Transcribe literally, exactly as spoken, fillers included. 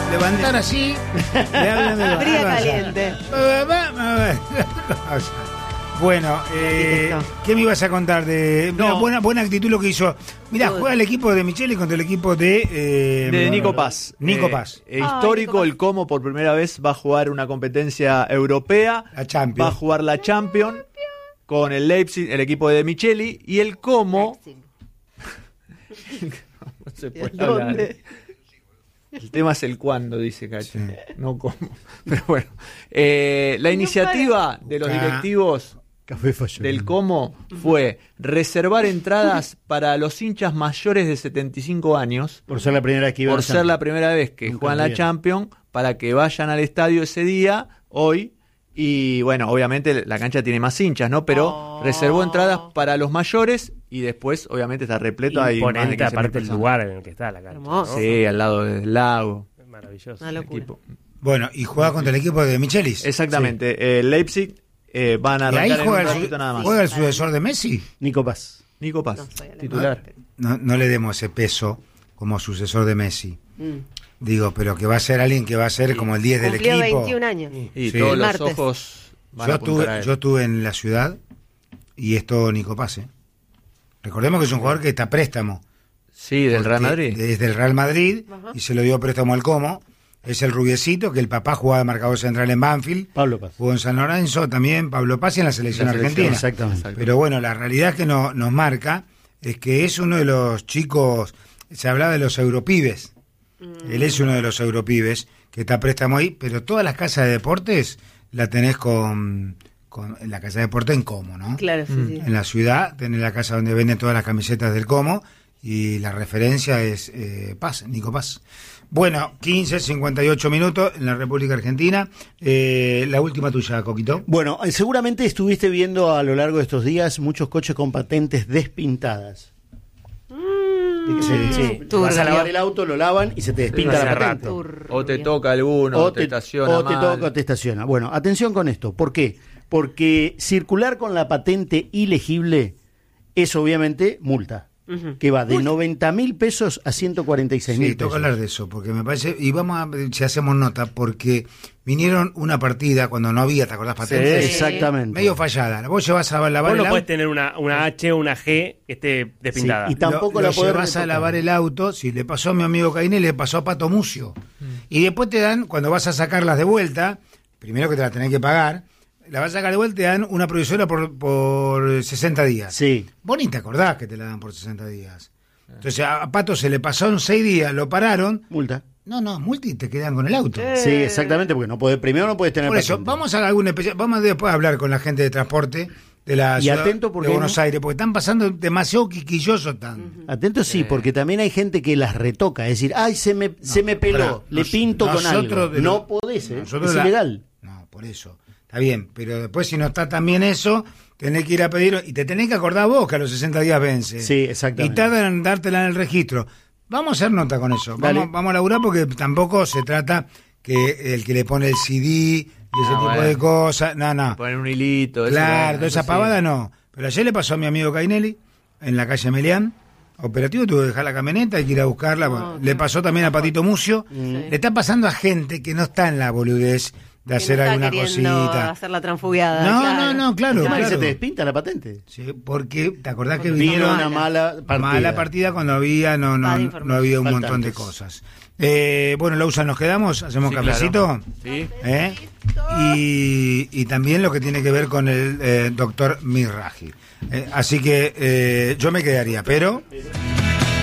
levantar así, le hablan de Fría caliente. Bueno, eh, ¿qué me ibas a contar de No. Mira, buena buena actitud lo que hizo? Mirá, juega el equipo de Micheli contra el equipo de eh, De Nico Paz. Nico Eh, Paz. eh, histórico, Nico Paz. el Como por primera vez va a jugar una competencia europea. La Champions. Va a jugar la Champions con el Leipzig, el equipo de Micheli. Y el Como. No se puede ¿Dónde? hablar. El tema es el cuándo, dice Cacho. Sí. No cómo. Pero bueno. Eh, la iniciativa de los Ah. directivos Café falló. del Como fue reservar entradas para los hinchas mayores de setenta y cinco años. Por ser la primera vez que iba Por a ser la primera vez que Nunca juegan la olvidé. Champions, para que vayan al estadio ese día, hoy. Y bueno, obviamente la cancha tiene más hinchas, ¿no? Pero Oh. reservó entradas para los mayores y después, obviamente, está repleto. Hay más de Imponente, quince mil aparte el personas. lugar en el que está la cancha. Hermoso. ¿no? Sí, al lado del lago. Maravilloso. Una locura. Equipo. Bueno, y juega contra el equipo de Michelis. Exactamente. Eh, Leipzig eh, van a Y ahí arrancar en un juega el, ratito su- nada más. juega el sucesor de Messi. Nico Paz. Nico Paz, No soy la titular. No, no le demos ese peso como sucesor de Messi. Mm. Digo, pero que va a ser alguien que va a ser como el diez del Cumplió equipo. veintiún años. Y Sí. todos El los martes. ojos van Yo a apuntar a estuve, él. yo estuve en la ciudad y es todo Nico Paz, ¿eh? Recordemos que es un jugador que está a préstamo. Sí, del Real Porque Madrid. Desde el Real Madrid Ajá. y se lo dio a préstamo al Como. Es el rubiecito que el papá jugaba de marcador central en Banfield. Pablo Paz. Jugó en San Lorenzo también, Pablo Paz y en la selección La selección, argentina. exactamente. Exacto. Pero bueno, la realidad que no, nos marca es que es uno de los chicos, se hablaba de los europibes. Él es uno de los europibes que está a préstamo ahí, pero todas las casas de deportes la tenés con, con en la casa de deportes en Como, ¿no? Claro, sí, sí. En la ciudad tenés la casa donde venden todas las camisetas del Como y la referencia es eh, Paz, Nico Paz. Bueno, quince, cincuenta y ocho minutos en la República Argentina. Eh, la última tuya, Coquito. Bueno, eh, seguramente estuviste viendo a lo largo de estos días muchos coches con patentes despintadas. Sí. Sí, Turbio. vas a lavar el auto, lo lavan y se te despinta hace la patente. rato. Turbio. O te toca alguno, o te, estaciona o te mal. toca o te estaciona. Bueno, atención con esto. ¿Por qué? Porque circular con la patente ilegible es obviamente multa, Ujú. que va de noventa mil pesos a ciento cuarenta y seis Sí, mil toca pesos. hablar de eso, porque me parece, y vamos a ver si hacemos nota, porque vinieron una partida cuando no había, ¿te acordás? Patentes. Sí. Exactamente. Medio fallada. Vos llevas a lavar Vos el no auto. podés tener una, una H o una G que esté despintada. Sí, y tampoco lo, la lo podés llevas a retocar. lavar el auto, si le pasó a mi amigo Caine, le pasó a Pato Mucio. Y después te dan, cuando vas a sacarlas de vuelta, primero que te las tenés que pagar, la vas a sacar de vuelta y te dan una provisoria por, por sesenta días. Sí. Vos ni te acordás que te la dan por sesenta días. Entonces a a Pato se le pasaron seis días, lo pararon. Multa. No, no, multa y te quedan con el auto. Sí, exactamente, porque no podés, primero no puedes tener Por eso, patente. vamos a algún especial, vamos después a hablar con la gente de transporte de la Y ciudad atento porque de Buenos no- Aires, porque están pasando demasiado quisquillosos tan. Atento sí, porque también hay gente que las retoca, es decir, ay, se me, se me peló, pará, le nos- pinto con nosotros algo. de lo- No podés, ¿eh? nosotros es la- ilegal. No, por eso. Está bien, pero después si no está tan bien eso, tenés que ir a pedir, y te tenés que acordar vos que a los sesenta días vence. Sí, exactamente. Y tardan en dártela en el registro. Vamos a hacer nota con eso. Dale. Vamos, vamos a laburar porque tampoco se trata que el que le pone el C D y ese Ah, tipo bueno. de cosas. No, no. Poner un hilito. eso, Claro, bueno, toda esa eso sí. pavada no. Pero ayer le pasó a mi amigo Cainelli, en la calle Melián. Operativo, tuvo que dejar la camioneta, hay que ir a buscarla. Bueno, No, le no. pasó también a Patito Mucio. Le está pasando a gente que no está en la boludez de Que hacer no está alguna queriendo cosita. hacer la transfugiada. No, claro. no, no, claro, El tema es que claro. se te despinta la patente. Sí, porque te acordás que Vino vinieron una mala partida. mala partida cuando había no no, Mala no información. había un Faltantes. montón de cosas. Eh, bueno, Lausa, nos quedamos, hacemos Sí, cafecito. claro. Sí. ¿Eh? Y, y también lo que tiene que ver con el eh, doctor Miraji. Eh, así que eh, yo me quedaría, pero